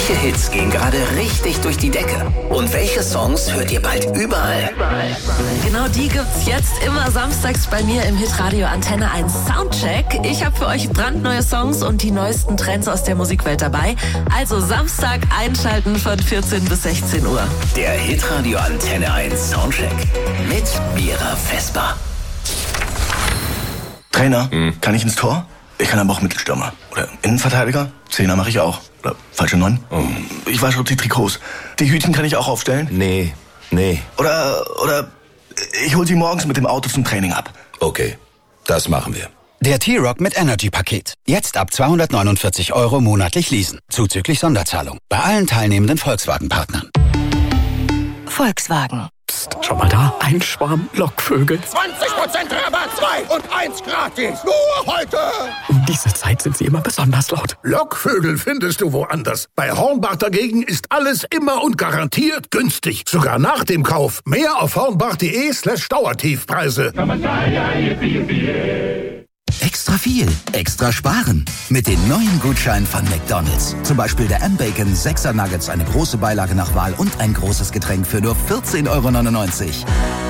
Welche Hits gehen gerade richtig durch die Decke? Und welche Songs hört ihr bald überall? Genau die gibt's jetzt immer samstags bei mir im Hitradio Antenne 1 Soundcheck. Ich habe für euch brandneue Songs und die neuesten Trends aus der Musikwelt dabei. Also Samstag einschalten von 14 bis 16 Uhr. Der Hitradio Antenne 1 Soundcheck mit Mira Vesper. Trainer, kann ich ins Tor? Ich kann aber auch Mittelstürmer. Oder Innenverteidiger? Zehner mache ich auch. Oder falsche 9? Ich wasche die Trikots. Die Hütchen kann ich auch aufstellen? Nee. Oder ich hol sie morgens mit dem Auto zum Training ab. Okay, das machen wir. Der T-Rock mit Energy-Paket. Jetzt ab 249 € monatlich leasen. Zuzüglich Sonderzahlung. Bei allen teilnehmenden Volkswagen-Partnern. Volkswagen. Psst, schau mal da. Ein Schwarm Lockvögel. 20% Rabatt, 2 und 1 gratis. Nur heute. Um diese Zeit sind sie immer besonders laut. Lockvögel findest du woanders. Bei Hornbach dagegen ist alles immer und garantiert günstig. Sogar nach dem Kauf. Mehr auf hornbach.de/Dauertiefpreise. Extra viel, extra sparen. Mit den neuen Gutscheinen von McDonald's. Zum Beispiel der M-Bacon 6er Nuggets, eine große Beilage nach Wahl und ein großes Getränk für nur 14,99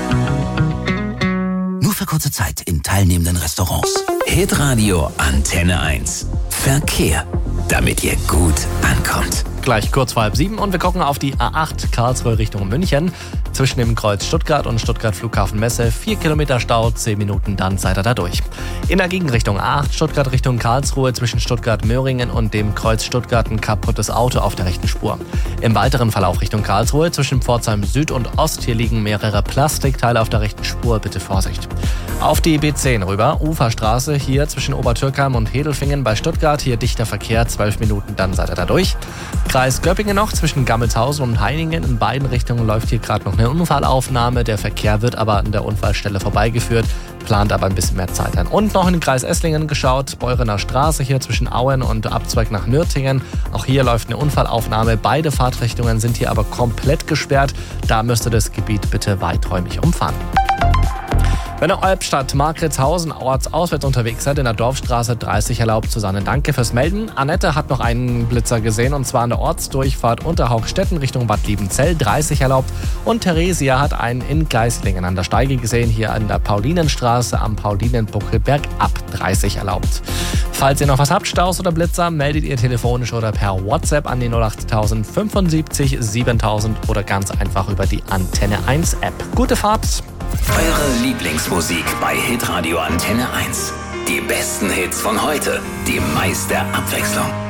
€. Nur für kurze Zeit in teilnehmenden Restaurants. Hitradio Antenne 1. Verkehr, damit ihr gut ankommt. Gleich kurz vor 6:30 und wir gucken auf die A8 Karlsruhe Richtung München. Zwischen dem Kreuz Stuttgart und Stuttgart Flughafen Messe 4 Kilometer Stau, 10 Minuten, dann seid ihr da durch. In der Gegenrichtung A8 Stuttgart Richtung Karlsruhe zwischen Stuttgart-Möhringen und dem Kreuz Stuttgart ein kaputtes Auto auf der rechten Spur. Im weiteren Verlauf Richtung Karlsruhe zwischen Pforzheim Süd und Ost, hier liegen mehrere Plastikteile auf der rechten Spur, bitte Vorsicht. Auf die B10 rüber, Uferstraße, hier zwischen Obertürkheim und Hedelfingen bei Stuttgart, hier dichter Verkehr, 12 Minuten, dann seid ihr da durch. Kreis Göppingen noch zwischen Gammelshausen und Heiningen, in beiden Richtungen läuft hier gerade noch eine Unfallaufnahme, der Verkehr wird aber an der Unfallstelle vorbeigeführt, plant aber ein bisschen mehr Zeit ein. Und noch in den Kreis Esslingen geschaut, Beurener Straße hier zwischen Auen und Abzweig nach Nürtingen, auch hier läuft eine Unfallaufnahme, beide Fahrtrichtungen sind hier aber komplett gesperrt, da müsst ihr das Gebiet bitte weiträumig umfahren. Wenn ihr Albstadt, Markritzhausen, ortsauswärts unterwegs seid, in der Dorfstraße 30 erlaubt, Susanne, danke fürs Melden. Annette hat noch einen Blitzer gesehen und zwar an der Ortsdurchfahrt Unterhaugstetten Richtung Bad Liebenzell, 30 erlaubt. Und Theresia hat einen in Geislingen an der Steige gesehen, hier an der Paulinenstraße am Paulinenbuckelberg ab 30 erlaubt. Falls ihr noch was habt, Staus oder Blitzer, meldet ihr telefonisch oder per WhatsApp an die 08000 75 7000 oder ganz einfach über die Antenne 1 App. Gute Fahrt! Eure Lieblingsmusik bei Hitradio Antenne 1. Die besten Hits von heute, die meiste Abwechslung.